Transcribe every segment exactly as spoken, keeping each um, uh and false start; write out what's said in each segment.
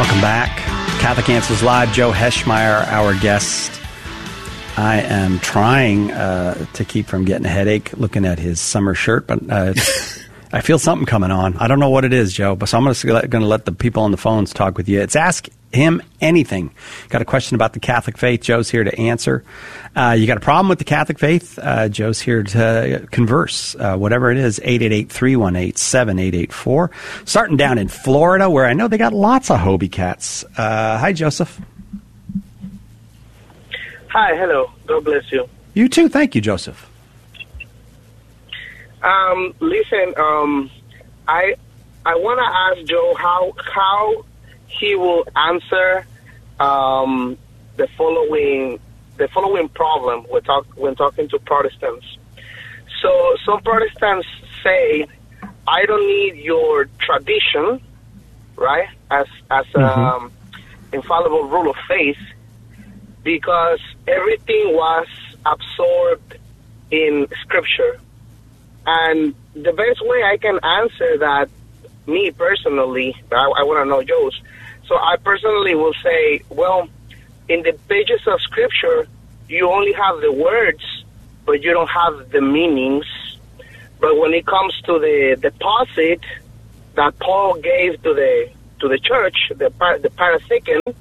Welcome back. Catholic Answers Live. Joe Heschmeyer, our guest. I am trying uh, to keep from getting a headache looking at his summer shirt, but uh, I feel something coming on. I don't know what it is, Joe, but so I'm going to let the people on the phones talk with you. It's Ask Him Anything. Got a question about the Catholic faith? Joe's here to answer. Uh, you got a problem with the Catholic faith? Uh, Joe's here to converse. Uh, whatever it is, eight eight eight, three one eight, seven eight eight four. Starting down in Florida, where I know they got lots of Hobie cats. Uh, hi, Joseph. Hi, hello. God bless you. You too. Thank you, Joseph. Um, listen, um, I I want to ask Joe how how he will answer um, the following the following problem when talk when talking to Protestants. So some Protestants say, "I don't need your tradition, right, as as mm-hmm. um, infallible rule of faith." Because everything was absorbed in Scripture. And the best way I can answer that, me personally, I, I want to know Joe's, so I personally will say, well, in the pages of Scripture, you only have the words, but you don't have the meanings. But when it comes to the deposit that Paul gave to the to the church, the, the parasecond,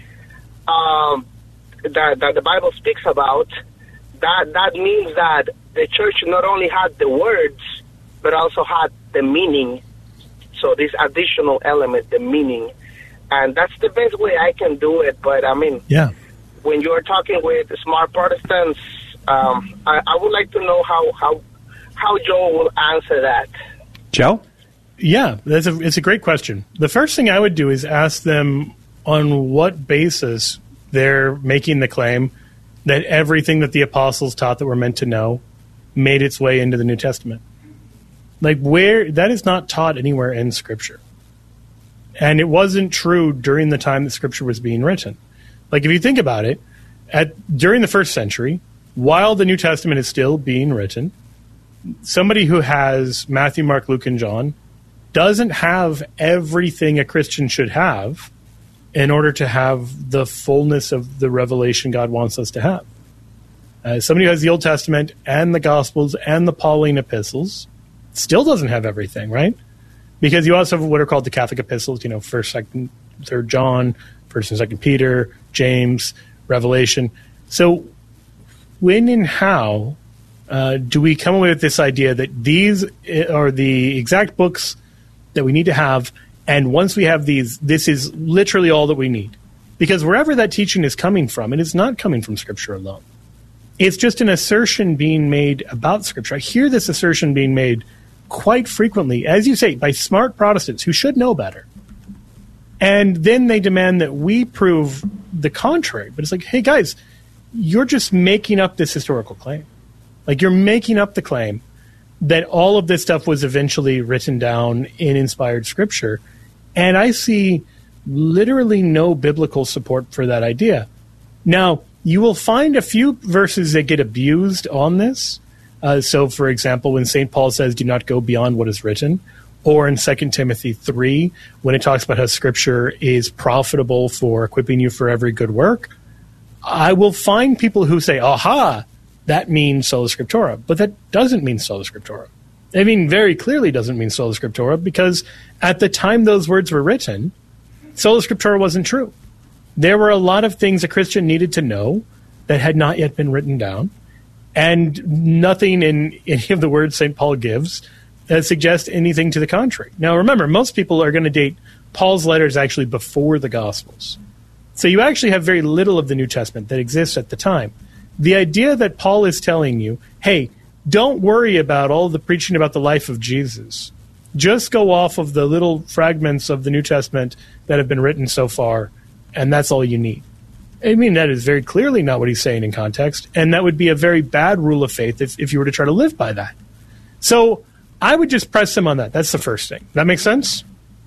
um, That, that the Bible speaks about, that that means that the church not only had the words, but also had the meaning. So this additional element, the meaning. And that's the best way I can do it. But, I mean, yeah. when you're talking with smart Protestants, um, I, I would like to know how, how, how Joe will answer that. Joe? Yeah, that's a, it's a great question. The first thing I would do is ask them on what basis they're making the claim that everything that the apostles taught that we're meant to know made its way into the New Testament. Like, where that is not taught anywhere in Scripture. And it wasn't true during the time that Scripture was being written. Like, if you think about it, at during the first century, while the New Testament is still being written, somebody who has Matthew, Mark, Luke, and John doesn't have everything a Christian should have in order to have the fullness of the revelation God wants us to have. Uh, somebody who has the Old Testament and the Gospels and the Pauline epistles still doesn't have everything, right? Because you also have what are called the Catholic epistles, you know, First, Second, Third John, First and Second Peter, James, Revelation. So when and how uh, do we come away with this idea that these are the exact books that we need to have, and once we have these, this is literally all that we need? Because wherever that teaching is coming from, it is not coming from Scripture alone. It's just an assertion being made about Scripture. I hear this assertion being made quite frequently, as you say, by smart Protestants who should know better. And then they demand that we prove the contrary. But it's like, hey, guys, you're just making up this historical claim. Like, you're making up the claim that all of this stuff was eventually written down in inspired Scripture. And I see literally no biblical support for that idea. Now, you will find a few verses that get abused on this. Uh, so, for example, when Saint Paul says, do not go beyond what is written, or in Second Timothy three, when it talks about how Scripture is profitable for equipping you for every good work, I will find people who say, aha, that means sola scriptura. But that doesn't mean sola scriptura. I mean, very clearly doesn't mean sola scriptura, because at the time those words were written, sola scriptura wasn't true. There were a lot of things a Christian needed to know that had not yet been written down, and nothing in any of the words Saint Paul gives that suggests anything to the contrary. Now, remember, most people are going to date Paul's letters actually before the Gospels. So you actually have very little of the New Testament that exists at the time. The idea that Paul is telling you, hey, don't worry about all the preaching about the life of Jesus. Just go off of the little fragments of the New Testament that have been written so far, and that's all you need. I mean, that is very clearly not what he's saying in context, and that would be a very bad rule of faith if, if you were to try to live by that. So I would just press him on that. That's the first thing. That makes sense?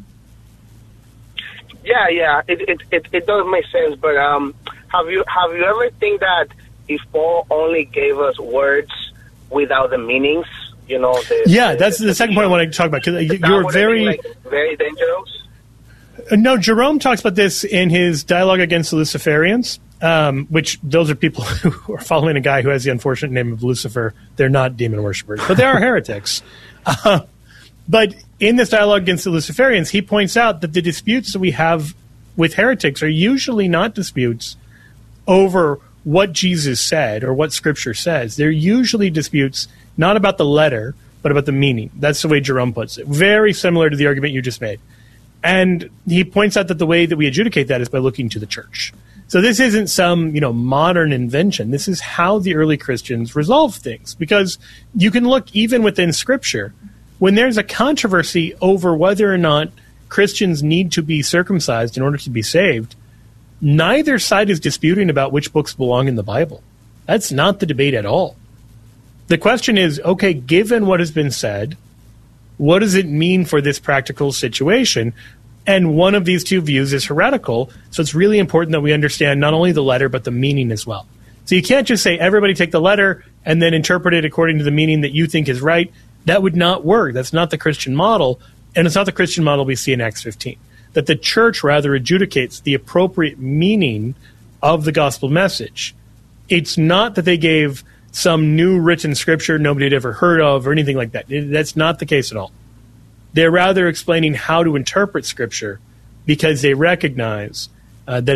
Yeah, yeah, it it, it, it does make sense, but um, have you have you ever think that if Paul only gave us words without the meanings, you know? The, yeah, the, that's the, the second point I want to talk about, because you were very... Like very dangerous? Uh, no, Jerome talks about this in his dialogue against the Luciferians, um, which those are people who are following a guy who has the unfortunate name of Lucifer. They're not demon worshippers, but they are heretics. Uh, but in this dialogue against the Luciferians, he points out that the disputes that we have with heretics are usually not disputes over what Jesus said or what Scripture says. They're usually disputes not about the letter, but about the meaning. That's the way Jerome puts it. Very similar to the argument you just made. And he points out that the way that we adjudicate that is by looking to the church. So this isn't some, you know, modern invention. This is how the early Christians resolved things. Because you can look even within Scripture. When there's a controversy over whether or not Christians need to be circumcised in order to be saved, neither side is disputing about which books belong in the Bible. That's not the debate at all. The question is, okay, given what has been said, what does it mean for this practical situation? And one of these two views is heretical, so it's really important that we understand not only the letter, but the meaning as well. So you can't just say, everybody take the letter and then interpret it according to the meaning that you think is right. That would not work. That's not the Christian model, and it's not the Christian model we see in Acts fifteen. That the church rather adjudicates the appropriate meaning of the gospel message. It's not that they gave some new written scripture nobody had ever heard of or anything like that. That's not the case at all. They're rather explaining how to interpret scripture because they recognize uh, that